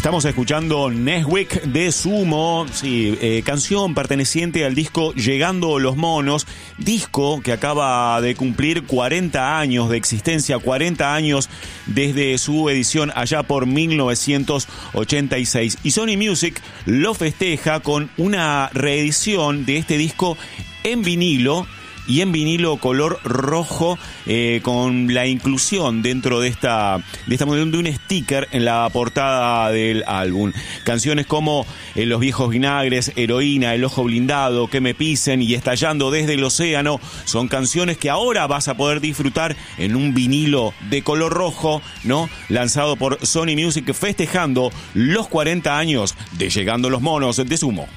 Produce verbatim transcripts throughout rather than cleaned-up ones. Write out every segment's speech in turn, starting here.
Estamos escuchando Neswick de Sumo, sí, eh, canción perteneciente al disco Llegando los Monos, disco que acaba de cumplir cuarenta años de existencia, cuarenta años desde su edición allá por mil novecientos ochenta y seis. Y Sony Music lo festeja con una reedición de este disco en vinilo, y en vinilo color rojo, eh, con la inclusión dentro de esta de esta de un sticker en la portada del álbum. Canciones como eh, Los viejos vinagres, Heroína, El ojo blindado, Que me pisen y Estallando desde el océano son canciones que ahora vas a poder disfrutar en un vinilo de color rojo, ¿no? Lanzado por Sony Music, festejando los cuarenta años de Llegando los Monos de Sumo.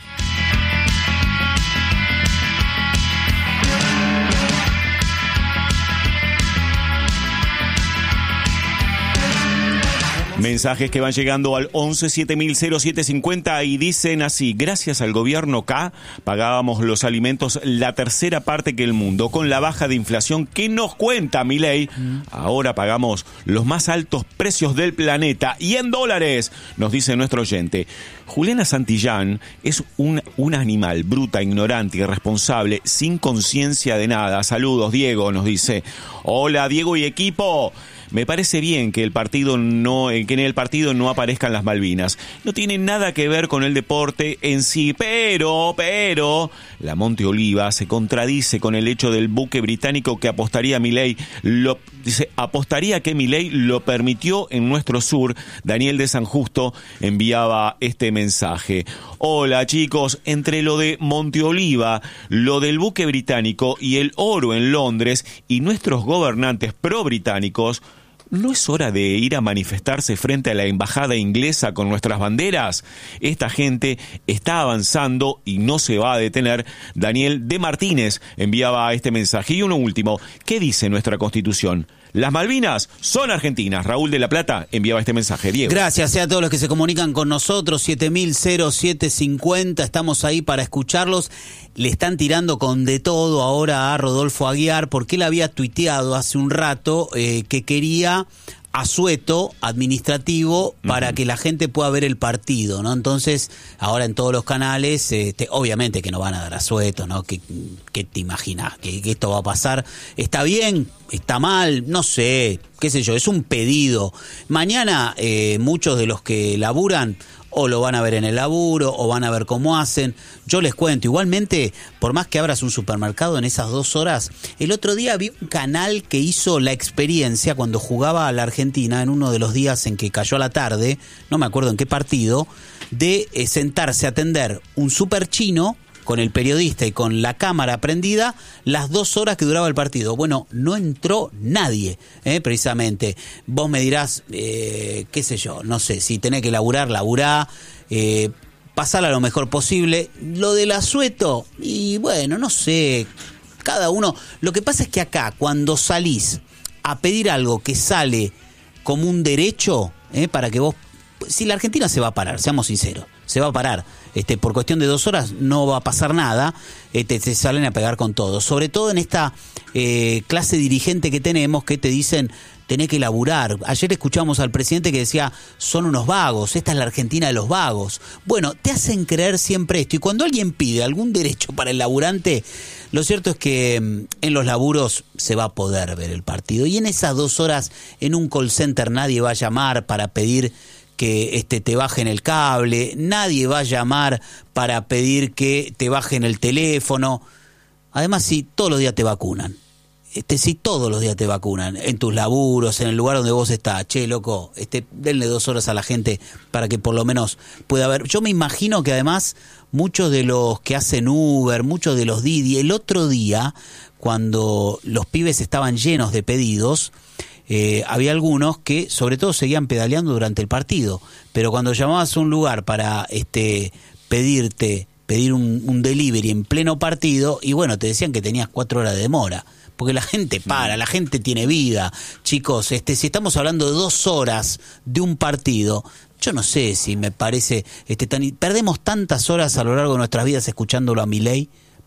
Mensajes que van llegando al once siete mil cero siete cincuenta y dicen así: gracias al gobierno K pagábamos los alimentos la tercera parte que el mundo. Con la baja de inflación que nos cuenta Milei, ahora pagamos los más altos precios del planeta y en dólares, nos dice nuestro oyente. Juliana Santillán es un, un animal bruta, ignorante, irresponsable, sin conciencia de nada. Saludos, Diego, nos dice. Hola, Diego y equipo. Me parece bien que el partido no, que en el partido no aparezcan las Malvinas. No tiene nada que ver con el deporte en sí, pero, pero, la Monte Oliva se contradice con el hecho del buque británico que apostaría Milei, lo, dice, apostaría que Milei lo permitió en nuestro sur. Daniel de San Justo enviaba este mensaje. Hola chicos, entre lo de Monte Oliva, lo del buque británico y el oro en Londres y nuestros gobernantes pro-británicos, ¿no es hora de ir a manifestarse frente a la embajada inglesa con nuestras banderas? Esta gente está avanzando y no se va a detener. Daniel de Martínez enviaba este mensaje. Y uno último, ¿qué dice nuestra Constitución? Las Malvinas son argentinas. Raúl de la Plata enviaba este mensaje. Diego. Gracias a todos los que se comunican con nosotros. siete mil siete cincuenta. Estamos ahí para escucharlos. Le están tirando con de todo ahora a Rodolfo Aguiar, porque él había tuiteado hace un rato eh, que quería asueto administrativo para uh-huh. que la gente pueda ver el partido, ¿no? Entonces, ahora en todos los canales, este, obviamente que no van a dar asueto, ¿no? ¿Qué, qué te imaginas? ¿Que, que esto va a pasar? ¿Está bien? ¿Está mal? No sé, qué sé yo, es un pedido. Mañana eh, muchos de los que laburan o lo van a ver en el laburo, o van a ver cómo hacen. Yo les cuento, igualmente, por más que abras un supermercado en esas dos horas, el otro día vi un canal que hizo la experiencia cuando jugaba a la Argentina, en uno de los días en que cayó a la tarde, no me acuerdo en qué partido, de eh, sentarse a atender un super chino con el periodista y con la cámara prendida las dos horas que duraba el partido. Bueno, no entró nadie, ¿eh? Precisamente. Vos me dirás, eh, qué sé yo, no sé, si tenés que laburar, laburá, eh, pasala lo mejor posible. Lo del asueto, y bueno, no sé, cada uno... Lo que pasa es que acá, cuando salís a pedir algo que sale como un derecho, ¿eh? Para que vos... Si la Argentina se va a parar, seamos sinceros, se va a parar. Este, por cuestión de dos horas no va a pasar nada, este, te salen a pegar con todo. Sobre todo en esta eh, clase dirigente que tenemos, que te dicen, tenés que laburar. Ayer escuchamos al presidente que decía, son unos vagos, esta es la Argentina de los vagos. Bueno, te hacen creer siempre esto. Y cuando alguien pide algún derecho para el laburante, lo cierto es que en los laburos se va a poder ver el partido. Y en esas dos horas, en un call center nadie va a llamar para pedir que este, te bajen el cable, nadie va a llamar para pedir que te bajen el teléfono. Además, si todos los días te vacunan, este, si todos los días te vacunan, en tus laburos, en el lugar donde vos estás, che, loco, este, denle dos horas a la gente para que por lo menos pueda ver. Yo me imagino que además muchos de los que hacen Uber, muchos de los Didi, el otro día, cuando los pibes estaban llenos de pedidos, Eh, había algunos que sobre todo seguían pedaleando durante el partido, pero cuando llamabas a un lugar para este pedirte pedir un, un delivery en pleno partido, y bueno, te decían que tenías cuatro horas de demora, porque la gente para, la gente tiene vida, chicos. Este, si estamos hablando de dos horas de un partido, yo no sé si me parece este tan, perdemos tantas horas a lo largo de nuestras vidas escuchándolo a Milei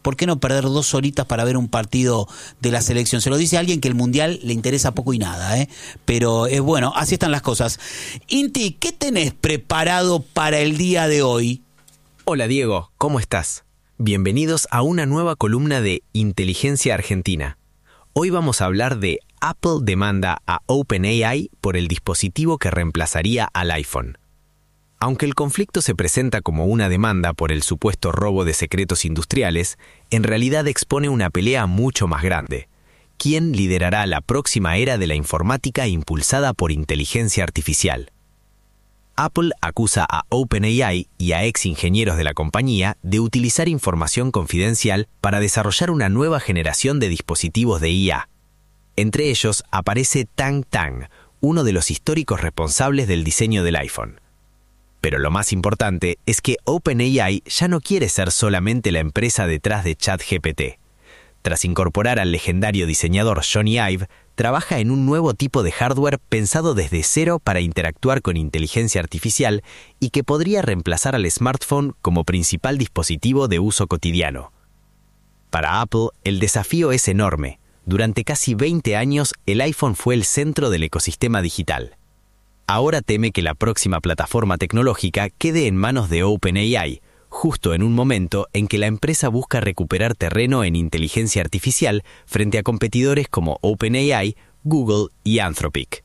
¿por qué no perder dos horitas para ver un partido de la selección? Se lo dice alguien que el Mundial le interesa poco y nada, ¿eh? Pero es bueno, así están las cosas. Inti, ¿qué tenés preparado para el día de hoy? Hola Diego, ¿cómo estás? Bienvenidos a una nueva columna de Inteligencia Argentina. Hoy vamos a hablar de Apple demanda a OpenAI por el dispositivo que reemplazaría al iPhone. Aunque el conflicto se presenta como una demanda por el supuesto robo de secretos industriales, en realidad expone una pelea mucho más grande. ¿Quién liderará la próxima era de la informática impulsada por inteligencia artificial? Apple acusa a OpenAI y a ex ingenieros de la compañía de utilizar información confidencial para desarrollar una nueva generación de dispositivos de I A. Entre ellos aparece Tang Tang, uno de los históricos responsables del diseño del iPhone. Pero lo más importante es que OpenAI ya no quiere ser solamente la empresa detrás de ChatGPT. Tras incorporar al legendario diseñador Jony Ive, trabaja en un nuevo tipo de hardware pensado desde cero para interactuar con inteligencia artificial y que podría reemplazar al smartphone como principal dispositivo de uso cotidiano. Para Apple, el desafío es enorme. Durante casi veinte años, el iPhone fue el centro del ecosistema digital. Ahora teme que la próxima plataforma tecnológica quede en manos de OpenAI, justo en un momento en que la empresa busca recuperar terreno en inteligencia artificial frente a competidores como OpenAI, Google y Anthropic.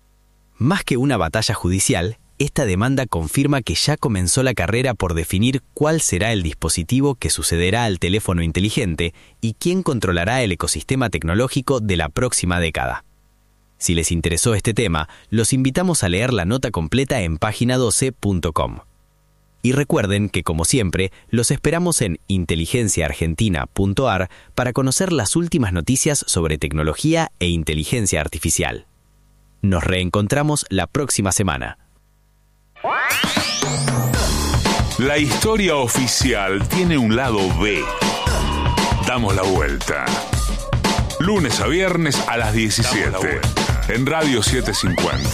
Más que una batalla judicial, esta demanda confirma que ya comenzó la carrera por definir cuál será el dispositivo que sucederá al teléfono inteligente y quién controlará el ecosistema tecnológico de la próxima década. Si les interesó este tema, los invitamos a leer la nota completa en página doce punto com. Y recuerden que, como siempre, los esperamos en inteligencia argentina punto a r para conocer las últimas noticias sobre tecnología e inteligencia artificial. Nos reencontramos la próxima semana. La historia oficial tiene un lado B. Damos la vuelta. Lunes a viernes a las diecisiete. En Radio setecientos cincuenta.